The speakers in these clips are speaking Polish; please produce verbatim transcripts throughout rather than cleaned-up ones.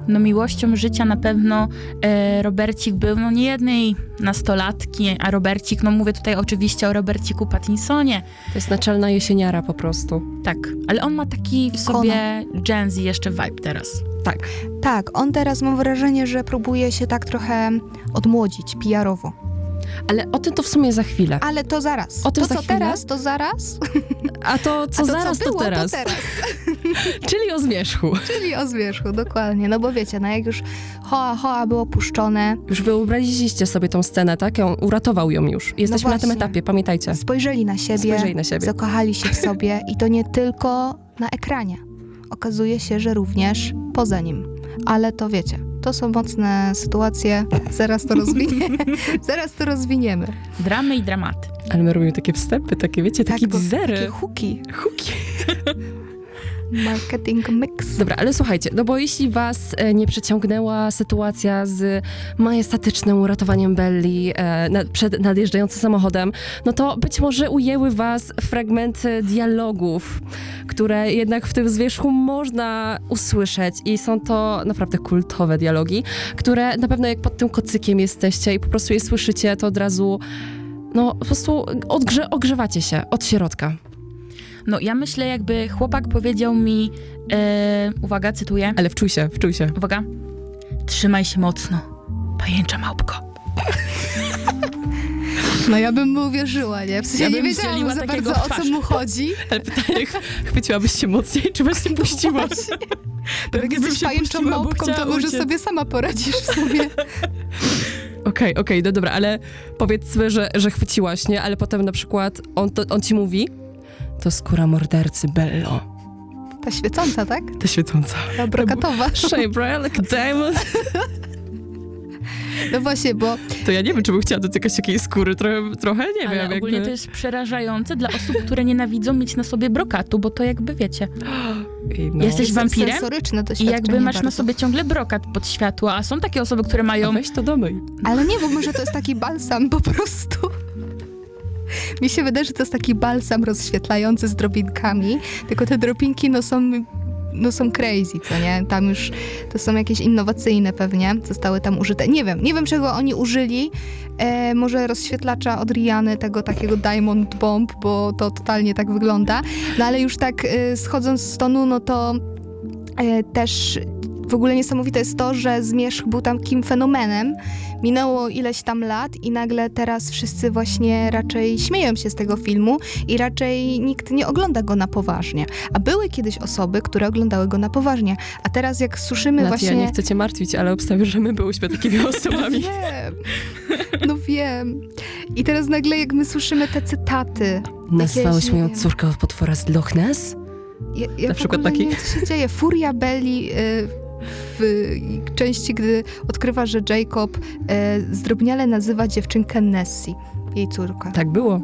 no miłością życia na pewno e, Robercik był, no nie jednej nastolatki, a Robercik, no mówię tutaj oczywiście o Roberciku Pattinsonie. To jest naczelna jesieniara po prostu. Tak, ale on ma taki w sobie Gen Z jeszcze vibe teraz. Tak. Tak, on teraz mam wrażenie, że próbuje się tak trochę odmłodzić, P R-owo. Ale o tym to w sumie za chwilę. Ale to zaraz. O tym to za co chwilę? teraz, to zaraz. A to co A to zaraz, co było, to teraz. To teraz. Czyli o zmierzchu. Czyli o zmierzchu, dokładnie. No bo wiecie, no jak już Hoa Hoa było puszczone. Już wyobraźliście sobie tą scenę, tak? On uratował ją już. Jesteśmy no na tym właśnie. etapie, pamiętajcie. Spojrzeli na siebie, Spojrzeli na siebie. zakochali się w sobie i to nie tylko na ekranie. Okazuje się, że również poza nim. Ale to wiecie, to są mocne sytuacje. Zaraz to rozwiniemy. Zaraz to rozwiniemy. Dramy i dramaty. Ale my robimy takie wstępy, takie wiecie, takie bo teasery. Takie hooki. Hooki. Marketing mix. Dobra, ale słuchajcie, no bo jeśli was e, nie przyciągnęła sytuacja z majestatycznym uratowaniem Belli e, na, przed nadjeżdżającym samochodem, no to być może ujęły was fragmenty dialogów, które jednak w tym zwierzchu można usłyszeć i są to naprawdę kultowe dialogi, które na pewno jak pod tym kocykiem jesteście i po prostu je słyszycie, to od razu no po prostu odgrze- ogrzewacie się od środka. No ja myślę, jakby chłopak powiedział mi, e, uwaga, cytuję. Ale wczuj się, wczuj się. Uwaga. Trzymaj się mocno, pajęcza małpko. No ja bym mu uwierzyła, nie? W sensie Ja nie bym wiedziałam strzeliła za takiego bardzo, w o co twarz. mu chodzi. Ale pytanie, ch- chwyciłabyś się mocniej, czy właśnie puściłaś? Bo jak jesteś pajęczą małpką, to może uciec. sobie sama poradzisz w sobie. Okej, okej, no dobra, ale powiedzmy, że, że chwyciłaś, nie? Ale potem na przykład on, to, on ci mówi, to skóra mordercy Bello. Ta świecąca, tak? Ta świecąca. Ta brokatowa. Shine bright like a diamond. No właśnie, bo To ja nie wiem, czy bym chciała dotykać takiej skóry, trochę, trochę nie Ale wiem. ogólnie jakby. to jest przerażające dla osób, które nienawidzą mieć na sobie brokatu, bo to jakby wiecie, Ej, no. jesteś jest wampirem sensoryczne i doświadczenie jakby masz bardzo. na sobie ciągle brokat pod światło, a są takie osoby, które A mają... weź to do myj. Ale nie, bo może to jest taki balsam po prostu. Mi się wydaje, że to jest taki balsam rozświetlający z drobinkami, tylko te drobinki no są, no są crazy, co nie? Tam już to są jakieś innowacyjne pewnie, zostały tam użyte. Nie wiem, nie wiem czego oni użyli. E, może rozświetlacza od Riany, tego takiego Diamond Bomb, bo to totalnie tak wygląda. No ale już tak e, schodząc z tonu, no to e, też w ogóle niesamowite jest to, że Zmierzch był takim fenomenem. Minęło ileś tam lat i nagle teraz wszyscy właśnie raczej śmieją się z tego filmu i raczej nikt nie ogląda go na poważnie. A były kiedyś osoby, które oglądały go na poważnie. A teraz jak słyszymy Natia, właśnie... ja nie chcę cię martwić, ale obstawiam, że my byłyśmy takimi osobami. Wiem, no wiem. I teraz nagle jak my słyszymy te cytaty... Nazwałeś jakieś, nie moją wiem, córkę od potwora z Loch Ness? Ja, ja Na w przykład ogóle taki? nie wiem, co się dzieje. Furia Belli y, w części, gdy odkrywa, że Jacob y, zdrobniale nazywa dziewczynkę Nessie, jej córkę. Tak było.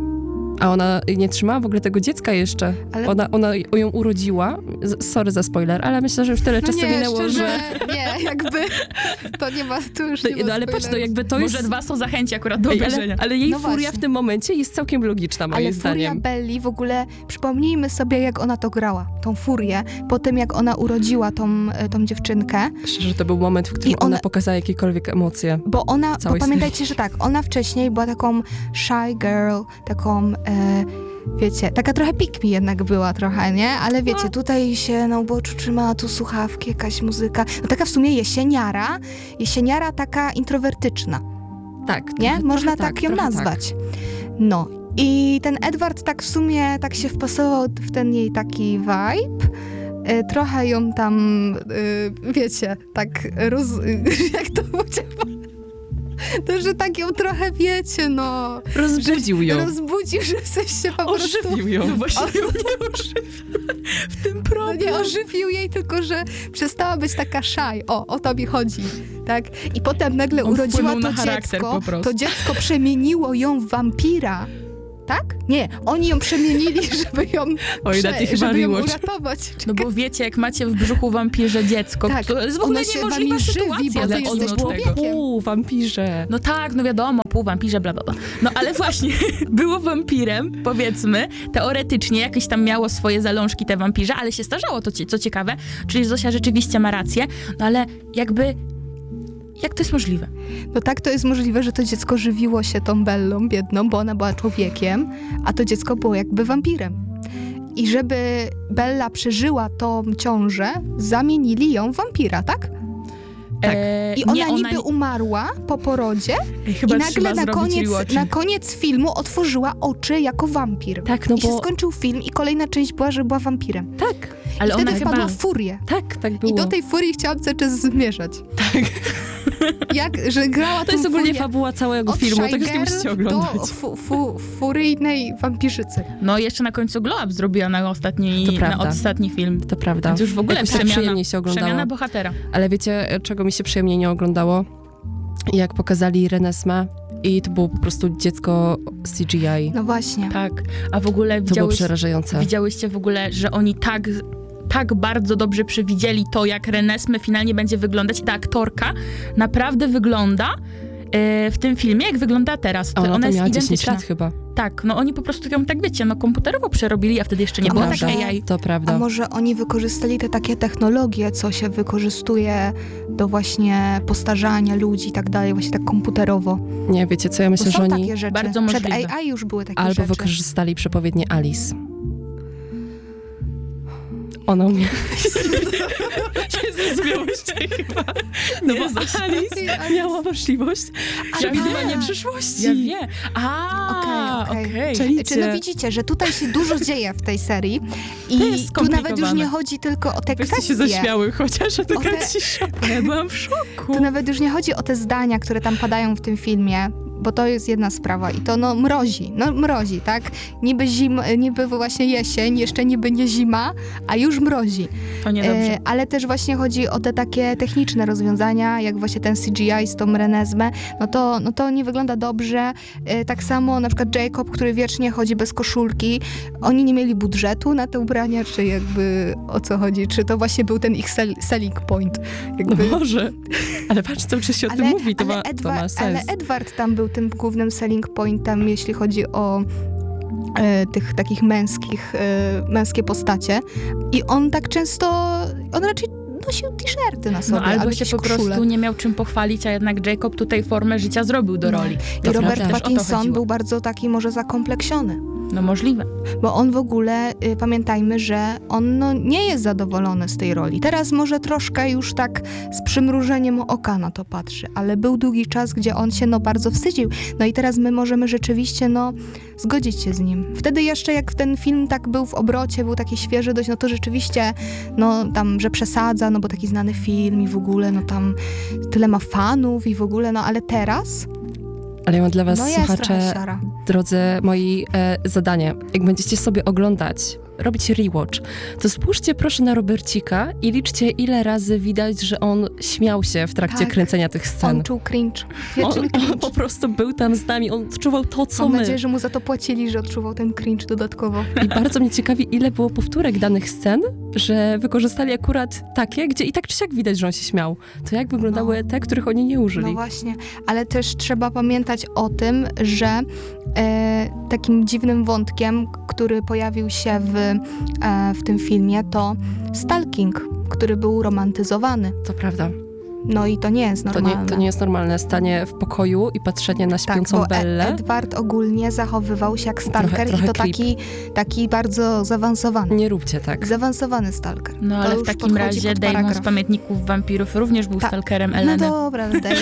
A ona nie trzymała w ogóle tego dziecka jeszcze. Ale- Ona, ona ją urodziła. Z- Sorry za spoiler, ale myślę, że już tyle No czasu nie, minęło, szczerze, że... nie, jakby to nie ma, tu już nie ma No ale patrz, no spoilerów. jakby to Może jest... dwa są zachęci akurat do Ej, obejrzenia. ale, ale jej No furia właśnie. w tym momencie jest całkiem logiczna, moim Ale Furia zdaniem. Belli w ogóle, przypomnijmy sobie, jak ona to grała, tą furię, po tym jak ona urodziła tą, e, tą dziewczynkę, Szczerze, to był moment, w którym I ona- ona pokazała jakiekolwiek emocje. bo ona, bo Całej pamiętajcie, że tak, ona wcześniej była taką shy girl, taką, e, wiecie, taka trochę pick me jednak była trochę, nie? Ale wiecie, No. tutaj się na uboczu trzymała tu słuchawki, jakaś muzyka, no taka w sumie jesieniara, jesieniara taka introwertyczna. Tak. Nie? trochę Można tak, tak ją trochę nazwać. No. I ten Edward tak w sumie tak się wpasował w ten jej taki vibe. E, Trochę ją tam, e, wiecie, tak roz... jak to powiedziała? To, że tak ją trochę, wiecie, no... Rozbudził ją. Rozbudził, że w sensie po prostu... Ożywił ją. No właśnie ją nie ożywił. W tym No problem. nie ożywił jej, tylko że przestała być taka shy. O, o to mi chodzi, tak? I potem nagle On urodziła wpłynął to na charakter dziecko. po prostu. To dziecko przemieniło ją w wampira. tak? Nie, oni ją przemienili, żeby ją, Oj, prze, Nati, chyba żeby ją rewatch. uratować. No bo wiecie, jak macie w brzuchu wampirze dziecko, Tak, to jest w ogóle ono się niemożliwa wami żywi, sytuacja bo dla ty jesteś ono człowiekiem. tego. Pół wampirze. No tak, no wiadomo, pół wampirze, bla, bla, bla. No ale właśnie, było wampirem, powiedzmy, teoretycznie jakieś tam miało swoje zalążki te wampirze, ale się starzało, to co ciekawe, czyli Zosia rzeczywiście ma rację, no ale jakby, jak to jest możliwe? No tak, to jest możliwe, że to dziecko żywiło się tą Bellą biedną, bo ona była człowiekiem, a to dziecko było jakby wampirem. I żeby Bella przeżyła tą ciążę, zamienili ją w wampira, tak? Tak. E, I ona nie, niby umarła po porodzie Chyba i nagle trzeba na zrobić koniec, rewatch. na koniec filmu otworzyła oczy jako wampir. Tak, no I się bo... skończył film i kolejna część była, że była wampirem. Tak, Ale I ona wtedy chyba... wpadła w furię. tak, tak było. I do tej furii chciałam cały czas zmierzać. Tak. Jak, że grała To jest tą ogólnie furię fabuła całego od filmu, tak już nie Shiger musicie do oglądać. fu, fu, furyjnej wampirzycy. No jeszcze na końcu glow up zrobiła na ostatni, To na prawda. ostatni film. To prawda. Więc już w ogóle Jakoś tak przemiana, przyjemnie się oglądało. przemiana bohatera. Ale wiecie, czego mi się przyjemnie nie oglądało? Jak pokazali Renesmę i to było po prostu dziecko C G I. No właśnie. Tak, a w ogóle To było widziałeś, przerażające. widziałyście w ogóle, że oni tak, tak bardzo dobrze przewidzieli to, jak Renesmee finalnie będzie wyglądać i ta aktorka naprawdę wygląda e, w tym filmie, jak wygląda teraz. A ona, Ona to jest miała dziesięć identyczna. lat chyba. Tak, no oni po prostu ją tak, wiecie, no komputerowo przerobili, a wtedy jeszcze nie A było może- tak A I. To prawda. A może oni wykorzystali te takie technologie, co się wykorzystuje do właśnie postarzania ludzi i tak dalej, właśnie tak komputerowo. Nie, wiecie co, ja Bo myślę, że są oni takie rzeczy. bardzo Przed możliwe. A I już były takie albo rzeczy. wykorzystali przepowiednię Alice. Ona umie... się zrozumiałyście chyba. No bo Alice miała możliwość przewidywania tak. przyszłości. Ja wiem. A, Okej, okej. okej. Czyli- Czy no widzicie, że tutaj się dużo dzieje w tej serii To i jest tu nawet już skomplikowane. nie chodzi tylko o te Byście kwestie. się zaśmiały, chociaż O taka te- cisza. Ja byłam w szoku. Tu nawet już nie chodzi o te zdania, które tam padają w tym filmie, bo to jest jedna sprawa i to no mrozi, no mrozi, tak? Niby zim, niby właśnie jesień, jeszcze niby nie zima, a już mrozi. To niedobrze. E, ale też właśnie chodzi o te takie techniczne rozwiązania, jak właśnie ten C G I z tą Renesmę, no to, no to nie wygląda dobrze. E, tak samo na przykład Jacob, który wiecznie chodzi bez koszulki. Oni nie mieli budżetu na te ubrania, czy jakby o co chodzi? Czy to właśnie był ten ich sell, selling point? No Jakby... może. Ale patrz, cały czas się o tym mówi, to, ma, to Edward, ma sens. ale Edward tam był tym głównym selling pointem, jeśli chodzi o e, tych takich męskich, e, męskie postacie. I on tak często, on raczej nosił t-shirty na sobie, No albo się jakieś po koszule. prostu nie miał czym pochwalić, a jednak Jacob tutaj formę życia zrobił do roli. I To Robert prawda. Też o to Pattinson chodziło. był bardzo taki może zakompleksiony. No możliwe. Bo on w ogóle, y, pamiętajmy, że on no, nie jest zadowolony z tej roli. Teraz może troszkę już tak z przymrużeniem oka na to patrzy, ale był długi czas, gdzie on się no bardzo wstydził. No i teraz my możemy rzeczywiście no zgodzić się z nim. Wtedy jeszcze jak ten film tak był w obrocie, był taki świeży dość, no to rzeczywiście no tam, że przesadza, no bo taki znany film i w ogóle no tam tyle ma fanów i w ogóle, no ale teraz Ale ja mam dla was, no jest trochę słuchacze, siara. drodzy moi, e, zadanie. Jak będziecie sobie oglądać, robić rewatch, to spójrzcie proszę na Robercika i liczcie, ile razy widać, że on śmiał się w trakcie Tak. kręcenia tych scen. On czuł cringe. On, Wieczny on cringe. po prostu był tam z nami, on odczuwał to, co Mam my. nadzieję, że mu za to płacili, że odczuwał ten cringe dodatkowo. I bardzo mnie ciekawi, ile było powtórek danych scen, że wykorzystali akurat takie, gdzie i tak czy siak widać, że on się śmiał. To jak wyglądały te, których oni nie użyli? No właśnie, ale też trzeba pamiętać o tym, że e, takim dziwnym wątkiem, który pojawił się w, e, w tym filmie, to stalking, który był romantyzowany. To prawda. No i to nie jest To normalne. nie, to nie jest normalne. Stanie w pokoju i patrzenie na Tak, śpiącą bo Bellę. E- Edward ogólnie zachowywał się jak stalker Trochę- trochę i to creep. taki, taki bardzo zaawansowany. Nie róbcie tak. Zaawansowany stalker. No To ale w już takim podchodzi razie pod Damon z paragraf. Pamiętników Wampirów również był Ta- stalkerem No Eleny. dobra, Damon.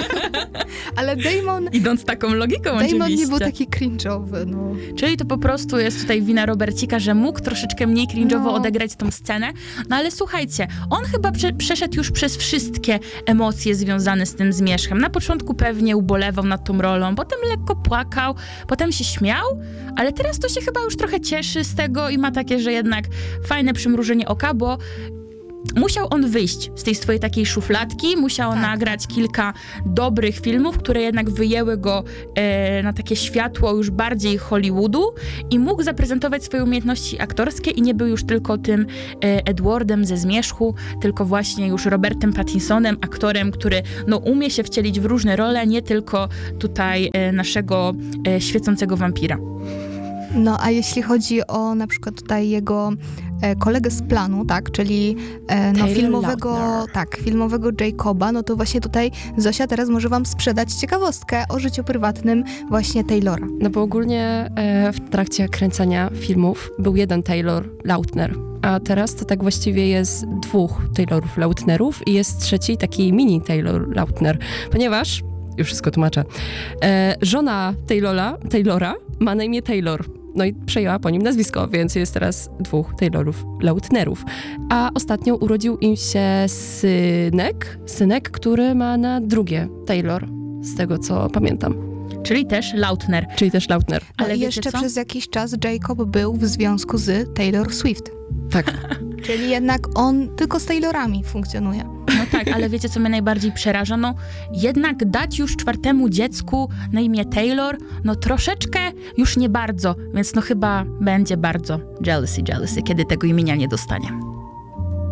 Ale Damon, Idąc taką logiką Damon oczywiście. nie był taki cringe'owy, no. Czyli to po prostu jest tutaj wina Robercika, że mógł troszeczkę mniej cringe'owo No. odegrać tą scenę. No ale słuchajcie, on chyba prze- przeszedł już przez wszystkie emocje związane z tym zmierzchem. Na początku pewnie ubolewał nad tą rolą, potem lekko płakał, potem się śmiał, ale teraz to się chyba już trochę cieszy z tego i ma takie, że jednak fajne przymrużenie oka, bo musiał on wyjść z tej swojej takiej szufladki, musiał Tak. nagrać kilka dobrych filmów, które jednak wyjęły go e, na takie światło już bardziej Hollywoodu i mógł zaprezentować swoje umiejętności aktorskie i nie był już tylko tym e, Edwardem ze Zmierzchu, tylko właśnie już Robertem Pattinsonem, aktorem, który no, umie się wcielić w różne role, nie tylko tutaj e, naszego e, świecącego wampira. No a jeśli chodzi o na przykład tutaj jego e, kolegę z planu, tak, czyli e, no, Taylor filmowego, Lautner. tak, filmowego Jacoba, no to właśnie tutaj Zosia teraz może wam sprzedać ciekawostkę o życiu prywatnym właśnie Taylora. No bo ogólnie e, w trakcie kręcenia filmów był jeden Taylor Lautner, a teraz to tak właściwie jest dwóch Taylorów Lautnerów i jest trzeci taki mini Taylor Lautner, ponieważ, już wszystko tłumaczę, e, żona Taylora, Taylora ma na imię Taylor. No i przejęła po nim nazwisko, więc jest teraz dwóch Taylorów Lautnerów. A ostatnio urodził im się synek, synek, który ma na drugie Taylor, z tego co pamiętam. Czyli też Lautner. Czyli też Lautner. No Ale i wiecie jeszcze co? przez jakiś czas Jacob był w związku z Taylor Swift. Tak. Czyli jednak on tylko z Taylorami funkcjonuje. No tak, ale wiecie, co mnie najbardziej przeraża? No jednak dać już czwartemu dziecku na imię Taylor, no troszeczkę już nie bardzo, więc no chyba będzie bardzo jealousy, jealousy, kiedy tego imienia nie dostanie.